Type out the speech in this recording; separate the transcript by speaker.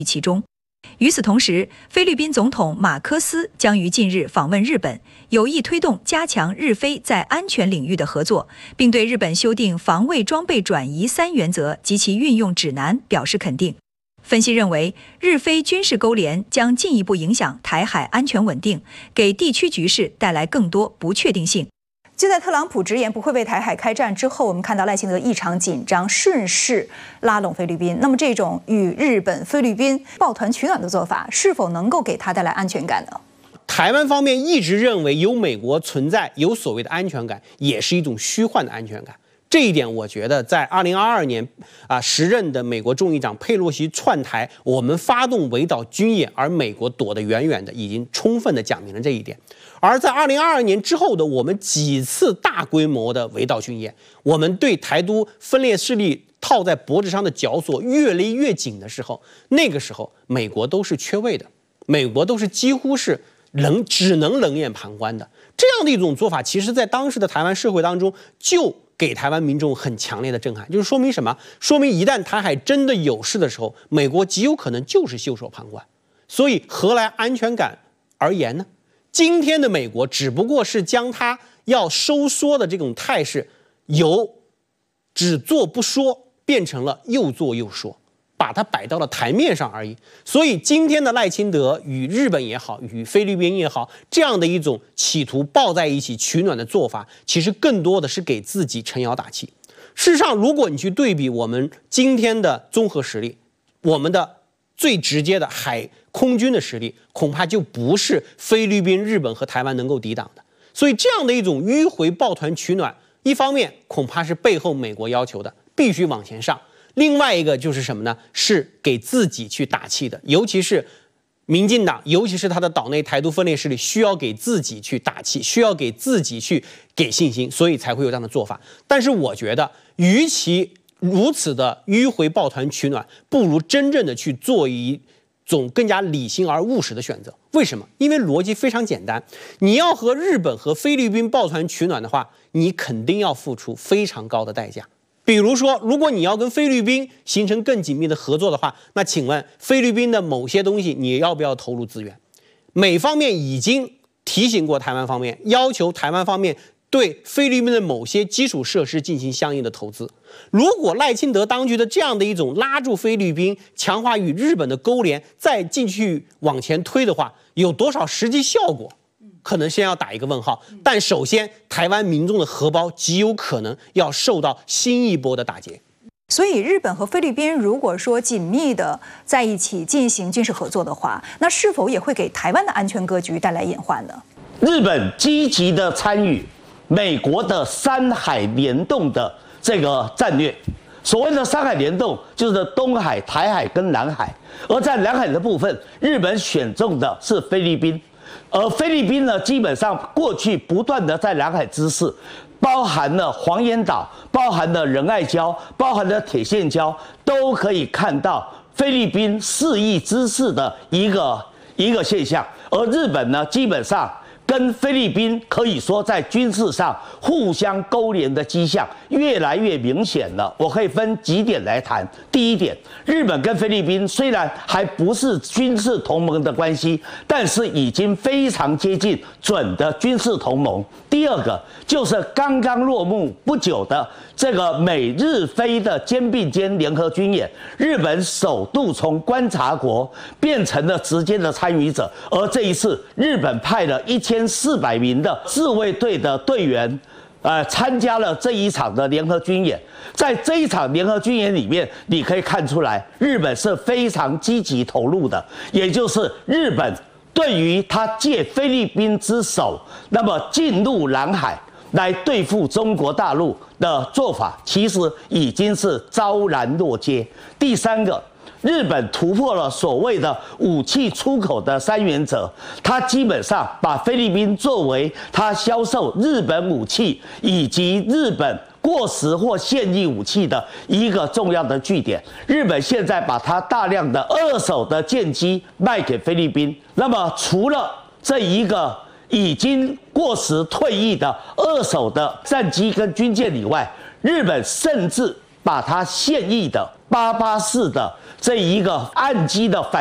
Speaker 1: 其中。与此同时，菲律宾总统马科斯将于近日访问日本，有意推动加强日菲在安全领域的合作，并对日本修订防卫装备转移3原则及其运用指南表示肯定。分析认为，日菲军事勾连将进一步影响台海安全稳定，给地区局势带来更多不确定性。就在特朗普直言不会为台海开战之后，我们看到赖清德异常紧张，顺势拉拢菲律宾。那么这种与日本、菲律宾抱团取暖的做法，是否能够给他带来安全感呢？
Speaker 2: 台湾方面一直认为有美国存在，有所谓的安全感，也是一种虚幻的安全感。这一点，我觉得在2022年时任的美国众议长佩洛西窜台，我们发动围岛军演，而美国躲得远远的，已经充分的讲明了这一点。而在2022年之后的我们几次大规模的围岛军演，我们对台独分裂势力套在脖子上的绞索越勒越紧的时候，那个时候美国都是缺位的，美国都是几乎是只能冷眼旁观的。这样的一种做法，其实在当时的台湾社会当中就给台湾民众很强烈的震撼，就是说明什么？说明一旦台海真的有事的时候，美国极有可能就是袖手旁观。所以何来安全感而言呢？今天的美国只不过是将它要收缩的这种态势，由只做不说变成了又做又说，把它摆到了台面上而已。所以今天的赖清德与日本也好，与菲律宾也好，这样的一种企图抱在一起取暖的做法，其实更多的是给自己撑腰打气。事实上，如果你去对比我们今天的综合实力，我们的最直接的海空军的实力，恐怕就不是菲律宾、日本和台湾能够抵挡的。所以这样的一种迂回抱团取暖，一方面恐怕是背后美国要求的，必须往前上。另外一个就是什么呢？是给自己去打气的，尤其是民进党，尤其是他的岛内台独分裂势力，需要给自己去打气，需要给自己去给信心，所以才会有这样的做法。但是我觉得，与其如此的迂回抱团取暖，不如真正的去做一种更加理性而务实的选择。为什么？因为逻辑非常简单，你要和日本和菲律宾抱团取暖的话，你肯定要付出非常高的代价。比如说，如果你要跟菲律宾形成更紧密的合作的话，那请问菲律宾的某些东西你要不要投入资源？美方面已经提醒过台湾方面，要求台湾方面对菲律宾的某些基础设施进行相应的投资。如果赖清德当局的这样的一种拉住菲律宾、强化与日本的勾连，再继续往前推的话，有多少实际效果？可能先要打一个问号。但首先，台湾民众的荷包极有可能要受到新一波的打击。
Speaker 1: 所以，日本和菲律宾如果说紧密的在一起进行军事合作的话，那是否也会给台湾的安全格局带来隐患呢？
Speaker 3: 日本积极的参与美国的3海联动的这个战略。所谓的3海联动，就是东海、台海跟南海。而在南海的部分，日本选中的是菲律宾。而菲律宾呢，基本上过去不断的在南海之事，包含了黄岩岛，包含了仁爱礁，包含了铁线礁，都可以看到菲律宾肆意之事的一个现象。而日本呢，基本上跟菲律宾可以说在军事上互相勾连的迹象越来越明显了。我可以分几点来谈。第一点，日本跟菲律宾虽然还不是军事同盟的关系，但是已经非常接近准的军事同盟。第二个就是刚刚落幕不久的这个美日菲的肩并肩联合军演，日本首度从观察国变成了直接的参与者。而这一次，日本派了1400名的自卫队的队员，参加了这一场的联合军演。在这一场联合军演里面，你可以看出来，日本是非常积极投入的，也就是日本对于他借菲律宾之手，那么进入南海来对付中国大陆的做法，其实已经是昭然若揭。第三个，日本突破了所谓的武器出口的3原则，它基本上把菲律宾作为它销售日本武器以及日本过时或现役武器的一个重要的据点。日本现在把它大量的2手的舰机卖给菲律宾，那么除了这一个已经过时退役的2手的战机跟军舰以外，日本甚至把它现役的884的这一个岸基的反